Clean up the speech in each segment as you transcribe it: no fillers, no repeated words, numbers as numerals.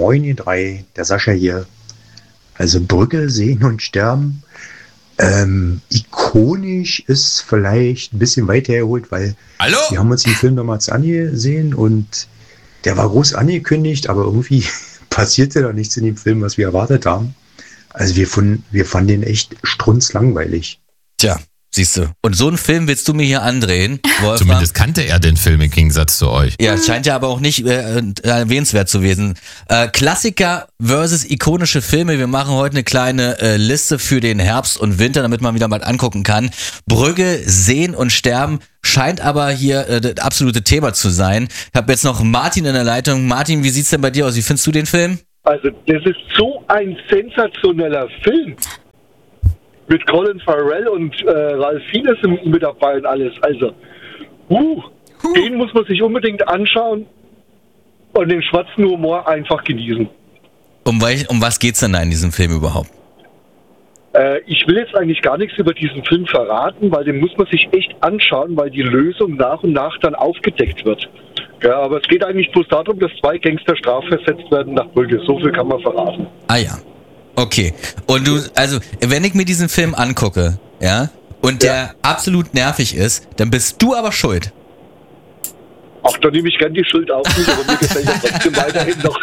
Moin ihr drei, der Sascha hier. Also Brücke, Sehen und Sterben. Ikonisch ist vielleicht ein bisschen weiter hergeholt, weil wir haben uns den Film damals angesehen und der war groß angekündigt, aber irgendwie passierte da nichts in dem Film, was wir erwartet haben. Also wir fanden den echt strunzlangweilig. Tja, siehst du. Und so einen Film willst du mir hier andrehen, Wolfgang? Zumindest kannte er den Film im Gegensatz zu euch. Ja, scheint ja aber auch nicht erwähnenswert zu gewesen. Klassiker versus ikonische Filme. Wir machen heute eine kleine Liste für den Herbst und Winter, damit man wieder mal angucken kann. Brügge, Sehen und Sterben scheint aber hier das absolute Thema zu sein. Ich habe jetzt noch Martin in der Leitung. Martin, wie sieht's denn bei dir aus? Wie findest du den Film? Also, das ist so ein sensationeller Film. Mit Colin Farrell und Ralph Fiennes mit dabei und alles. Also, den muss man sich unbedingt anschauen und den schwarzen Humor einfach genießen. Um was geht's denn da in diesem Film überhaupt? Ich will jetzt eigentlich gar nichts über diesen Film verraten, weil den muss man sich echt anschauen, weil die Lösung nach und nach dann aufgedeckt wird. Ja, aber es geht eigentlich bloß darum, dass 2 Gangster strafversetzt werden nach Brügge. So viel kann man verraten. Ah ja, okay. Und also, wenn ich mir diesen Film angucke, ja, und der absolut nervig ist, dann bist du aber schuld. Ach, da nehme ich gern die Schuld auf mich, aber mir gefällt das trotzdem weiterhin noch.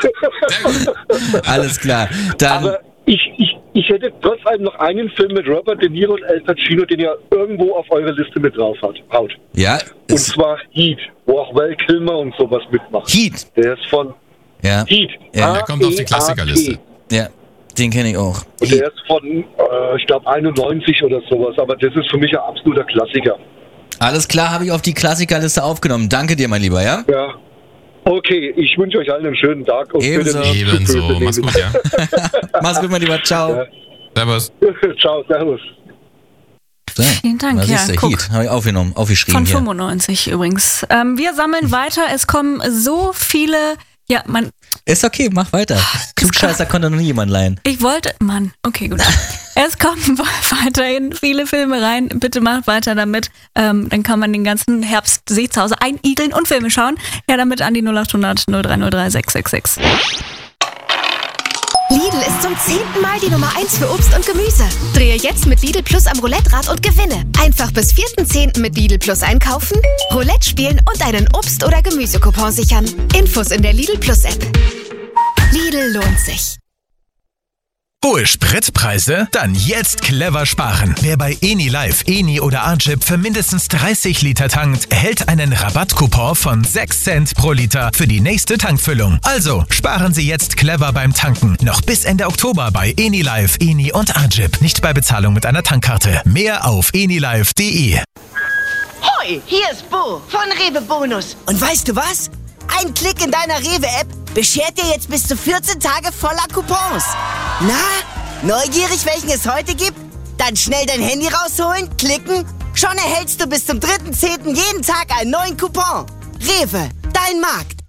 Alles klar. Dann aber ich hätte trotz allem noch einen Film mit Robert De Niro und Al Pacino, den ihr irgendwo auf eure Liste mit drauf haut. Ja. Und zwar Heat, wo auch Val Kilmer und sowas mitmacht. Heat? Der ist von Heat. Ja. Der kommt auf die Klassikerliste. Ja, den kenne ich auch. Und der ist von, ich glaube, 91 oder sowas. Aber das ist für mich ein absoluter Klassiker. Alles klar, habe ich auf die Klassikerliste aufgenommen. Danke dir, mein Lieber, ja? Ja. Okay, ich wünsche euch allen einen schönen Tag. Und Ebenso. Mach's gut, ja. Mach's gut, mein Lieber. Ciao. Ja. Servus. Ciao, servus. So, vielen Dank, was ja. ist der Guck. Heat? Habe ich aufgeschrieben. Von hier. 95 übrigens. Wir sammeln weiter. Es kommen so viele. Ja, Ist okay, mach weiter. Klugscheißer konnte noch nie jemand leihen. Ich wollte. Okay, gut. Es kommen weiterhin viele Filme rein. Bitte macht weiter damit. Dann kann man den ganzen Herbst sich zu Hause einigeln und Filme schauen. Ja, damit an die 0800 0303 666. Lidl ist zum 10. Mal die Nummer 1 für Obst und Gemüse. Drehe jetzt mit Lidl Plus am Roulette-Rad und gewinne. Einfach bis 4.10. mit Lidl Plus einkaufen, Roulette spielen und einen Obst- oder Gemüsecoupon sichern. Infos in der Lidl Plus App. Lidl lohnt sich. Hohe Spritpreise? Dann jetzt clever sparen. Wer bei EniLife, Eni oder Archip für mindestens 30 Liter tankt, erhält einen Rabattcoupon von 6 Cent pro Liter für die nächste Tankfüllung. Also sparen Sie jetzt clever beim Tanken. Noch bis Ende Oktober bei EniLife, Eni und Archip. Nicht bei Bezahlung mit einer Tankkarte. Mehr auf enilife.de. Hoi, hier ist Bo von Rewe Bonus. Und weißt du was? Ein Klick in deiner Rewe-App beschert dir jetzt bis zu 14 Tage voller Coupons. Na, neugierig, welchen es heute gibt? Dann schnell dein Handy rausholen, klicken. Schon erhältst du bis zum 3.10. jeden Tag einen neuen Coupon. Rewe, dein Markt.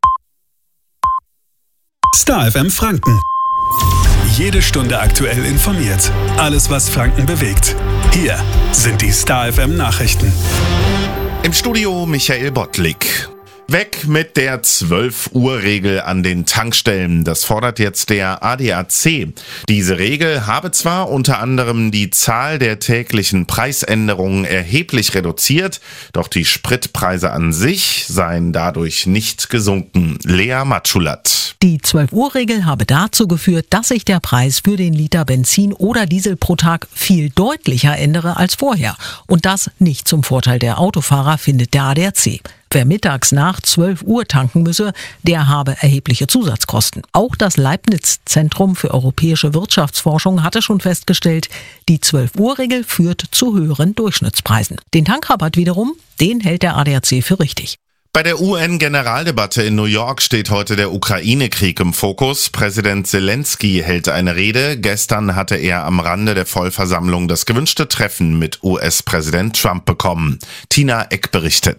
Star FM Franken. Jede Stunde aktuell informiert. Alles, was Franken bewegt. Hier sind die Star FM Nachrichten. Im Studio Michael Bottlik. Weg mit der 12-Uhr-Regel an den Tankstellen. Das fordert jetzt der ADAC. Diese Regel habe zwar unter anderem die Zahl der täglichen Preisänderungen erheblich reduziert, doch die Spritpreise an sich seien dadurch nicht gesunken. Lea Matschulat. Die 12-Uhr-Regel habe dazu geführt, dass sich der Preis für den Liter Benzin oder Diesel pro Tag viel deutlicher ändere als vorher. Und das nicht zum Vorteil der Autofahrer, findet der ADAC. Wer mittags nach 12 Uhr tanken müsse, der habe erhebliche Zusatzkosten. Auch das Leibniz-Zentrum für europäische Wirtschaftsforschung hatte schon festgestellt, die 12-Uhr-Regel führt zu höheren Durchschnittspreisen. Den Tankrabatt wiederum, den hält der ADAC für richtig. Bei der UN-Generaldebatte in New York steht heute der Ukraine-Krieg im Fokus. Präsident Zelensky hält eine Rede. Gestern hatte er am Rande der Vollversammlung das gewünschte Treffen mit US-Präsident Trump bekommen. Tina Eck berichtet.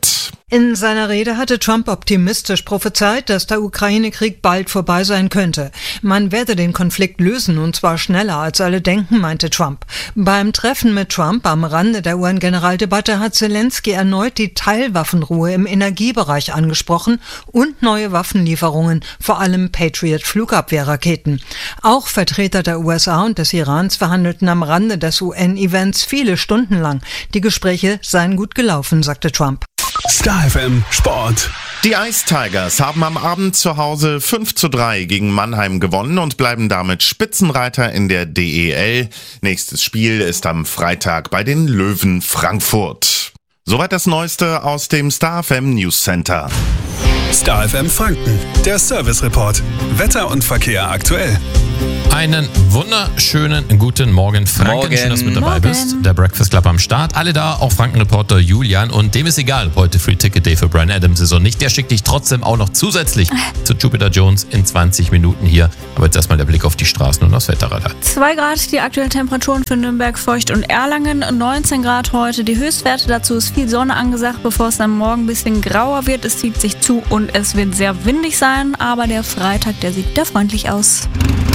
In seiner Rede hatte Trump optimistisch prophezeit, dass der Ukraine-Krieg bald vorbei sein könnte. Man werde den Konflikt lösen, und zwar schneller als alle denken, meinte Trump. Beim Treffen mit Trump am Rande der UN-Generaldebatte hat Zelensky erneut die Teilwaffenruhe im Energiebereich angesprochen und neue Waffenlieferungen, vor allem Patriot-Flugabwehrraketen. Auch Vertreter der USA und des Irans verhandelten am Rande des UN-Events viele Stunden lang. Die Gespräche seien gut gelaufen, sagte Trump. Star FM Sport. Die Ice Tigers haben am Abend zu Hause 5:3 gegen Mannheim gewonnen und bleiben damit Spitzenreiter in der DEL. Nächstes Spiel ist am Freitag bei den Löwen Frankfurt. Soweit das Neueste aus dem Star FM News Center. Star FM Franken, der Service Report. Wetter und Verkehr aktuell. Einen wunderschönen guten Morgen, Franken. Schön, dass du mit dabei bist. Der Breakfast Club am Start. Alle da, auch Franken-Reporter Julian. Und dem ist egal, ob heute Free Ticket Day für Bryan Adams ist oder nicht. Der schickt dich trotzdem auch noch zusätzlich zu Jupiter Jones in 20 Minuten hier. Aber jetzt erstmal der Blick auf die Straßen und das Wetterradar. 2 Grad die aktuellen Temperaturen für Nürnberg, Feucht und Erlangen. 19 Grad heute die Höchstwerte. Dazu ist viel Sonne angesagt, bevor es dann morgen ein bisschen grauer wird. Es zieht sich zu und es wird sehr windig sein. Aber der Freitag, der sieht wieder freundlich aus.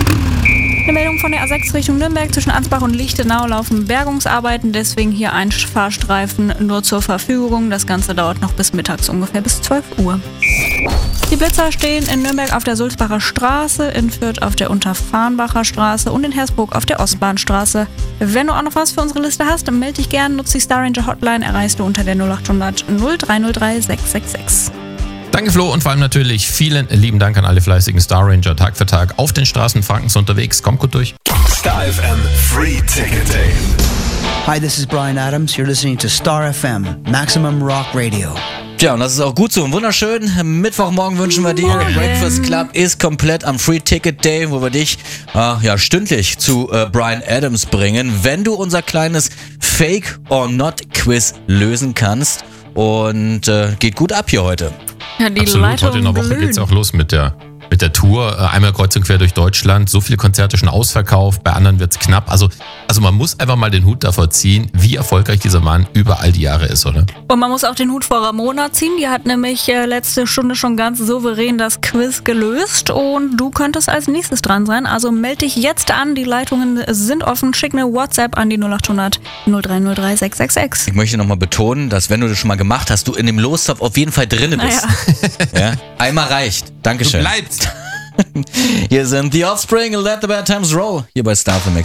Eine Meldung von der A6 Richtung Nürnberg. Zwischen Ansbach und Lichtenau laufen Bergungsarbeiten, deswegen hier ein Fahrstreifen nur zur Verfügung. Das Ganze dauert noch bis mittags, ungefähr bis 12 Uhr. Die Blitzer stehen in Nürnberg auf der Sulzbacher Straße, in Fürth auf der Unterfarnbacher Straße und in Hersbruck auf der Ostbahnstraße. Wenn du auch noch was für unsere Liste hast, dann melde dich gerne, nutze die Star Ranger Hotline, erreichst du unter der 0800 0303 666. Danke Flo und vor allem natürlich vielen lieben Dank an alle fleißigen Star Ranger Tag für Tag auf den Straßen Frankens unterwegs. Kommt gut durch. Star FM Free Ticket Day. Hi, this is Bryan Adams. You're listening to Star FM, Maximum Rock Radio. Ja, und das ist auch gut so. Wunderschön. Mittwochmorgen wünschen wir dir. Breakfast Club ist komplett am Free Ticket Day, wo wir dich stündlich zu Bryan Adams bringen, wenn du unser kleines Fake or Not Quiz lösen kannst. Und geht gut ab hier heute. Ja, die Absolut, Leitung heute in der Woche glühen. geht's auch los mit der Tour. Einmal kreuz und quer durch Deutschland. So viele Konzerte schon ausverkauft, bei anderen wird's knapp. Also man muss einfach mal den Hut davor ziehen, wie erfolgreich dieser Mann über all die Jahre ist, oder? Und man muss auch den Hut vor Ramona ziehen. Die hat nämlich letzte Stunde schon ganz souverän das Quiz gelöst. Und du könntest als nächstes dran sein. Also melde dich jetzt an. Die Leitungen sind offen. Schick eine WhatsApp an die 0800 0303 666. Ich möchte nochmal betonen, dass wenn du das schon mal gemacht hast, du in dem Lostopf auf jeden Fall drinne bist. Ja, einmal reicht. Dankeschön. Du bleibst. Hier sind The Offspring, Let the Bad Times Roll, hier bei Star FM.